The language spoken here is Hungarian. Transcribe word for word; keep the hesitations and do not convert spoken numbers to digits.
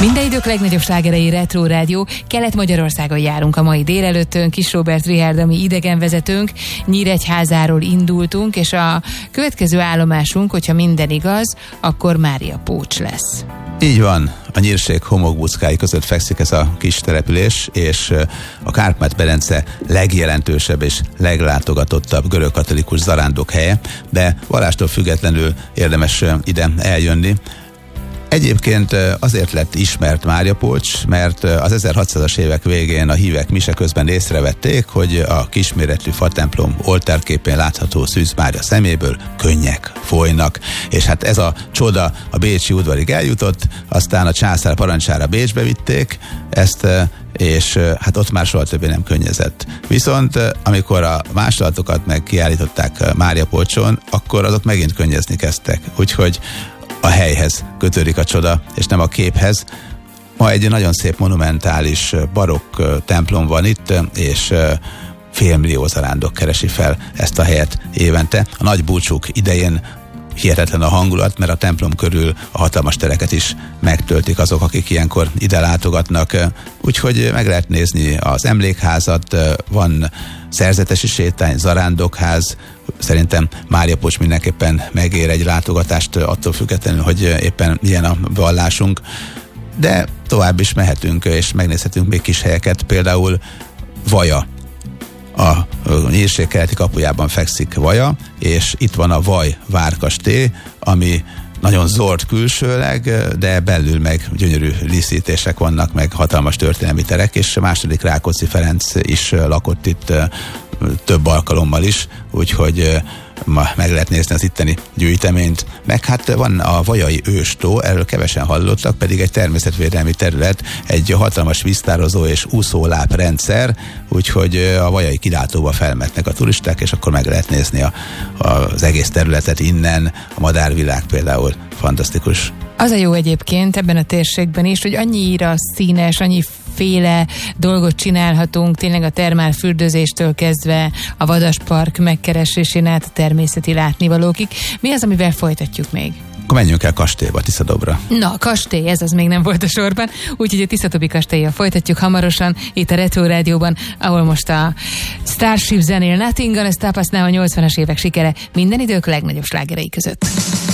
Minden idők legnagyobb slágerei Retro Rádió. Kelet-Magyarországon járunk a mai délelőttön. Kis Róbert Richárd, ami idegenvezetőnk. Nyíregyházáról indultunk, és a következő állomásunk, hogyha minden igaz, akkor Máriapócs lesz. Így van, a Nyírség homokbuckái között fekszik ez a kis település, és a Kárpát-medence legjelentősebb és leglátogatottabb görögkatolikus zarándokhelye, de vallástól függetlenül érdemes ide eljönni. Egyébként azért lett ismert Máriapócs, mert az ezerhatszázas évek végén a hívek mise közben észrevették, hogy a kisméretű fatemplom oltárképén látható Szűz Mária szeméből könnyek folynak. És hát ez a csoda a bécsi udvarig eljutott, aztán a császár parancsára Bécsbe vitték ezt, és hát ott már soha többé nem könnyezett. Viszont amikor a másolatokat meg kiállították Máriapócson, akkor azok megint könnyezni kezdtek. Úgyhogy a helyhez kötődik a csoda, és nem a képhez. Ma egy nagyon szép monumentális barokk templom van itt, és félmillió zarándok keresi fel ezt a helyet évente. A nagy búcsúk idején hihetetlen a hangulat, mert a templom körül a hatalmas tereket is megtöltik azok, akik ilyenkor ide látogatnak. Úgyhogy meg lehet nézni az emlékházat, van szerzetesi sétány, zarándokház. Szerintem Máriapócs mindenképpen megér egy látogatást, attól függetlenül, hogy éppen milyen a vallásunk. De tovább is mehetünk, és megnézhetünk még kis helyeket, például Vaja. A Nyírség keleti kapujában fekszik Vaja, és itt van a Vaj várkastély, ami nagyon zord külsőleg, de belül meg gyönyörű díszítések vannak, meg hatalmas történelmi terek, és második Rákóczi Ferenc is lakott itt több alkalommal is, úgyhogy ma meg lehet nézni az itteni gyűjteményt. Meg hát van a Vajai őstó, erről kevesen hallottak, pedig egy természetvédelmi terület, egy hatalmas víztározó és úszóláp rendszer, úgyhogy a Vajai kilátóba felmetnek a turisták, és akkor meg lehet nézni a, az egész területet innen, a madárvilág például fantasztikus. Az a jó egyébként ebben a térségben is, hogy annyira színes, annyi féle dolgot csinálhatunk, tényleg a termálfürdőzéstől kezdve a vadaspark megkeresésén át a természeti látnivalókig. Mi az, amivel folytatjuk még? Akkor menjünk el kastélyba, Tiszadobra. Na, kastély, ez az még nem volt a sorban, úgyhogy a Tiszadobi kastélyjal folytatjuk hamarosan itt a Retro Rádióban, ahol most a Starship zenél Nothing Gonna Stop Us Now, a nyolcvanas évek sikere minden idők legnagyobb slágerei között.